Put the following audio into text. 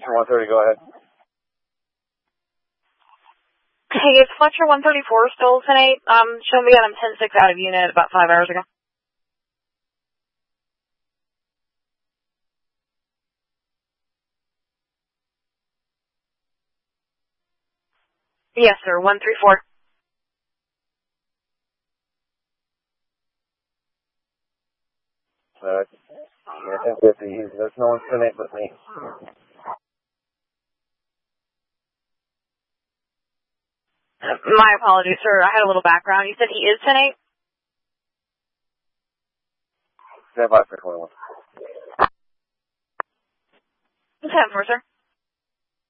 130, go ahead. Hey, it's Fletcher 134 still tonight. Showing me that I'm 10-6 out of unit about 5 hours ago. Yes, sir, 134. There's no one tonight but me. My apologies, sir. I had a little background. You said he is 10-8? Stand by for 21. 10-4, sir.